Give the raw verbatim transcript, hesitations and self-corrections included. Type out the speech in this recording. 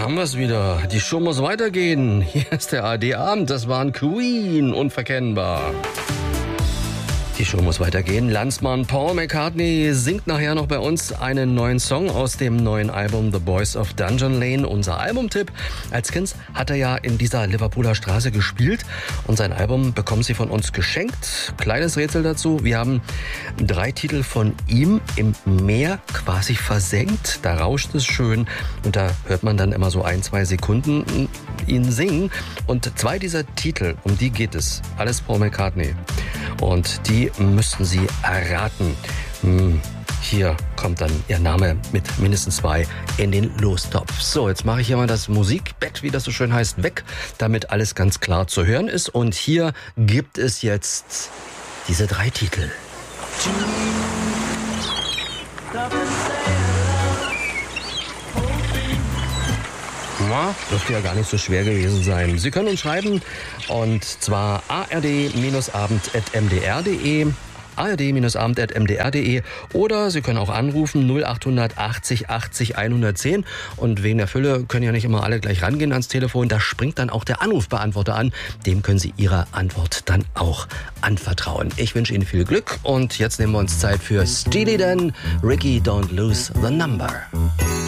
haben wir es wieder. Die Show muss weitergehen. Hier ist der A R D-Abend. Das waren Queen, unverkennbar. Die Show muss weitergehen. Landsmann Paul McCartney singt nachher noch bei uns einen neuen Song aus dem neuen Album The Boys of Dungeon Lane. Unser Albumtipp. Als Kind hat er ja in dieser Liverpooler Straße gespielt und sein Album bekommen Sie von uns geschenkt. Kleines Rätsel dazu. Wir haben drei Titel von ihm im Meer quasi versenkt. Da rauscht es schön und da hört man dann immer so ein, zwei Sekunden ihn singen. Und zwei dieser Titel, um die geht es. Alles Paul McCartney. Und die müssten Sie erraten. Hier kommt dann Ihr Name mit mindestens zwei in den Lostopf. So, jetzt mache ich hier mal das Musikbett, wie das so schön heißt, weg, damit alles ganz klar zu hören ist. Und hier gibt es jetzt diese drei Titel. Ja, dürfte ja gar nicht so schwer gewesen sein. Sie können uns schreiben und zwar a r d abend at m d r punkt d e a r d abend at m d r punkt d e oder Sie können auch anrufen null acht achtzig achtzig hundertzehn und wegen der Fülle können ja nicht immer alle gleich rangehen ans Telefon. Da springt dann auch der Anrufbeantworter an. Dem können Sie Ihre Antwort dann auch anvertrauen. Ich wünsche Ihnen viel Glück und jetzt nehmen wir uns Zeit für Steely Dan, Ricky Don't Lose the Number.